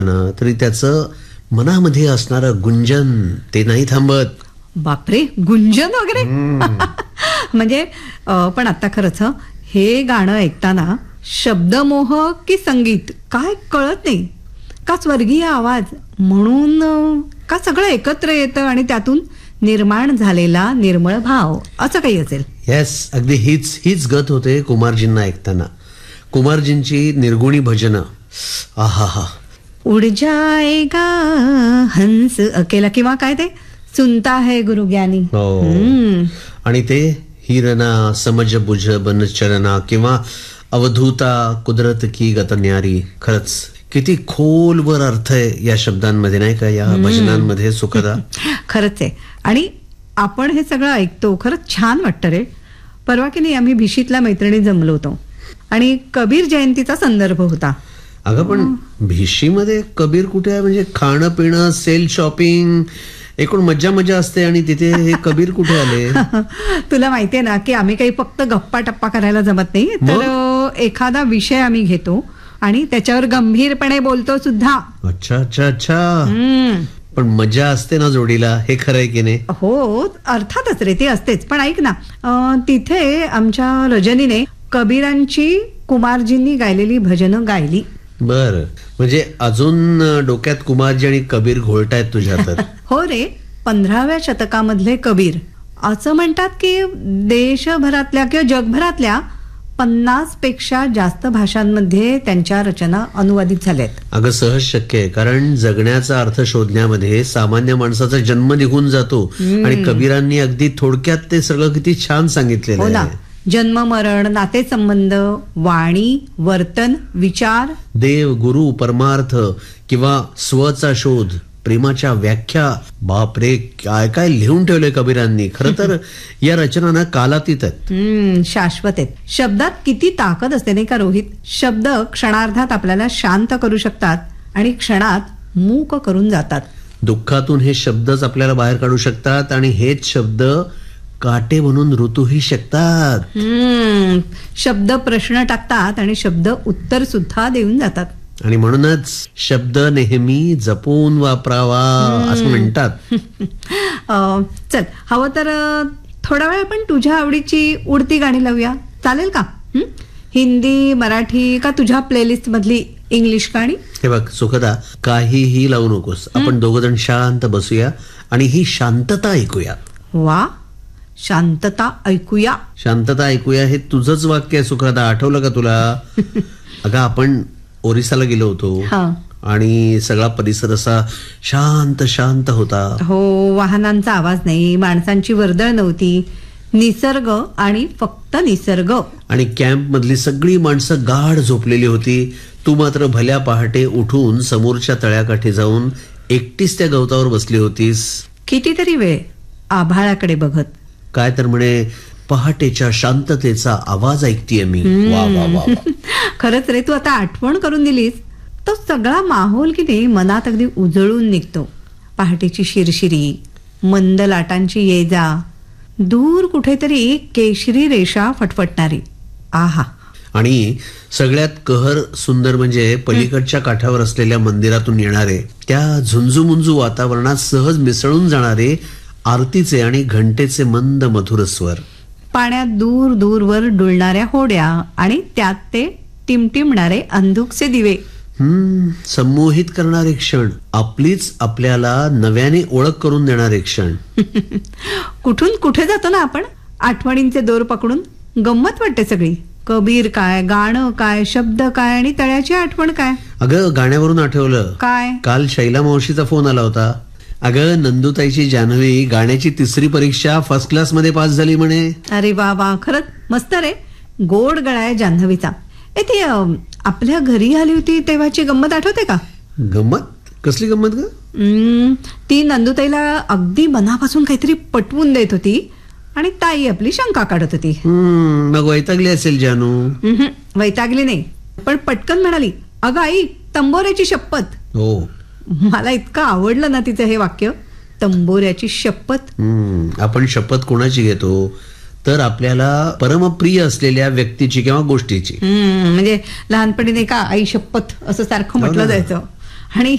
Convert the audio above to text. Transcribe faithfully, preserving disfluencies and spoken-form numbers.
ना तरी त्याचं मनामध्ये असणारं गुंजन ते नाही थांबत. बापरे, गुंजन वगैरे. म्हणजे अ, पण आता खरंच हं, हे गाणं ऐकताना शब्दमोह की संगीत काय कळत नाही, का स्वर्गीय आवाज म्हणून अ, का सगळं एकत्र येतं आणि त्यातून निर्माण झालेला निर्मळ भाव असं काही असेल. येस, अगदी हीच हीच गत होते कुमारजींना ऐकताना. कुमारजींची निर्गुणी भजनं, आहा हा, उड जाएगा हंस अकेला, किंवा काय ते सुनता है गुरु ज्ञानी. हो. आणि ते हिरना समज बुझ बन चरना किंवा अवधूता कुदरत की गत न्यारी. खरंच किती खोलवर अर्थ आहे या शब्दांमध्ये, नाही का, या भजनांमध्ये सुखदा. खरंच आहे. आणि आपण हे सगळं ऐकतो, खरंच छान वाटतं रे. परवा की नाही आम्ही भिशीतल्या मैत्रिणी जमलो होतो आणि कबीर जयंतीचा संदर्भ होता. अगं पण भिशीमध्ये कबीर कुठे आहे? म्हणजे खाणं पिणं, सेल शॉपिंग, एकूण मज्जा मजा असते आणि तिथे हे कबीर कुठे आले? तुला माहितीये ना की आम्ही काही फक्त गप्पा टप्पा करायला जमत नाही, तर अ, एखादा विषय आम्ही घेतो आणि त्याच्यावर गंभीरपणे बोलतो सुद्धा. अच्छा अच्छा अच्छा. हम्म. पण मजा असते ना जोडीला, हे खरं आहे की नाही? हो, अर्थातच रे, ती असतेच. पण ऐक ना, अ, तिथे आमच्या रजनीने कबीरांची कुमारजींनी गायलेली भजनं गायली. बर, म्हणजे अजून डोक्यात कुमारजी आणि कबीर घोळतायत तुझ्या तर. हो रे, पंधराव्या शतकामधले कबीर. असं म्हणतात की देशभरातल्या किंवा जगभरातल्या पन्नास पेक्षा जास्त भाषांमध्ये त्यांच्या रचना अनुवादित झाल्यात. अगं सहज शक्य आहे, कारण जगण्याचा अर्थ शोधण्यामध्ये सामान्य माणसाचा जन्म निघून जातो आणि कबीरांनी अगदी थोडक्यात ते सगळं किती छान सांगितलेलं हो ना. आहे. जन्म मरण, नातेसंबंध, वाणी, वर्तन, विचार, देव, गुरु, परमार्थ किंवा स्वचा शोध, प्रेमाच्या व्याख्या. बापरे, काय काय लिहून ठेवलंय कबीरांनी. खरं तर या रचना कालातीत आहेत. हम्म, शाश्वत आहेत. शब्दात किती ताकद असते नाही का रोहित? शब्द क्षणार्धात आपल्याला शांत करू शकतात आणि क्षणात मूक करून जातात. दुःखातून हे शब्दच आपल्याला बाहेर काढू शकतात आणि हेच शब्द काटे बनून ऋतूही शकतात. हम्म, शब्द प्रश्न टाकतात आणि शब्द उत्तर सुद्धा देऊन जातात. आणि म्हणूनच शब्द नेहमी जपून वापरावा असं म्हणतात. अ, चल, हवं तर अ, थोडा वेळ आपण तुझ्या आवडीची उडती गाणी लावूया, चालेल का? हं? हिंदी, मराठी का तुझ्या प्लेलिस्ट मधली इंग्लिश गाणी? हे बघ सुखदा, काहीही लावू नकोस. आपण दोघ जण शांत बसूया आणि ही शांतता ऐकूया. वा, शांतता ऐकूया. शांतता ऐकूया हे तुझंच वाक्य आहे सुखदा, आठवलं का तुला? अगं आपण ओरिसाला गेलो होतो हा. आणि सगळा परिसर असा शांत शांत होता. हो, वाहनांचा आवाज नाही, माणसांची वर्दळ नव्हती, निसर्ग आणि फक्त निसर्ग. आणि कॅम्प मधली सगळी माणसं गाढ झोपलेली होती. तू मात्र भल्या पहाटे उठून समोरच्या तळ्याकाठी जाऊन एकटीच त्या गवतावर बसली होतीस. कितीतरी वेळ आभाळाकडे बघत. काय तर म्हणे, पहाटेच्या शांततेचा आवाज ऐकतीये मी. वा वा वा. खरंच रे, तू आता आठवण करून दिलीस. तो सगळा माहोल की नाही मनात अगदी उजळून निघतो. पहाटेची शिरशिरी, मंद लाटांची ये जा, दूर कुठेतरी केशरी रेषा फटफटणारी. आहा. आणि सगळ्यात कहर सुंदर म्हणजे पलीकडच्या काठावर असलेल्या मंदिरातून येणारे, त्या झुंजूमुंजू वातावरणात सहज मिसळून जाणारे आरतीचे आणि घंटेचे मंद मधुर स्वर. पाण्यात दूर दूरवर डुलणाऱ्या होड्या आणि त्यात ते टिमटिमणारे अंधुकचे दिवे. हम्म, संमोहित करणारे क्षण, आपलीच आपल्याला नव्याने ओळख करून देणारे क्षण. कुठून कुठे जातो ना आपण आठवणींचे दोर पकडून. गंमत वाटते सगळी. कबीर काय, गाणं काय, शब्द काय आणि तळ्याची आठवण काय. अगं गाण्यावरून आठवलं, काय? काल शैला मावशीचा फोन आला होता. अगं नंदुताईची जान्हवी गाण्याची तिसरी परीक्षा फर्स्ट क्लास मध्ये पास झाली म्हणे. अरे वा वा, खरंच मस्त रे. गोड गळाय जान्हवीचा. ए ती अं, आपल्या घरी आली होती तेव्हाची गंमत आठवते का? गंमत? कसली गंमत ग? हम्म, ती नंदुताईला अगदी मनापासून काहीतरी पटवून देत होती आणि ताई आपली शंका काढत होती. हम्म, मग वैतागली असेल जानू. हम्म, वैतागली नाही, पण पटकन म्हणाली, अगं आई, तंबोऱ्याची शपथ. हो, मला इतकं आवडलं ना तिचं हे वाक्य, तंबोऱ्याची शपथ. हम्म, आपण शपथ कोणाची घेतो तर आपल्याला परमप्रिय असलेल्या व्यक्तीची किंवा गोष्टीची. म्हणजे लहानपणी नाही का आई शपथ असं सारखं म्हटलं जायचं. आणि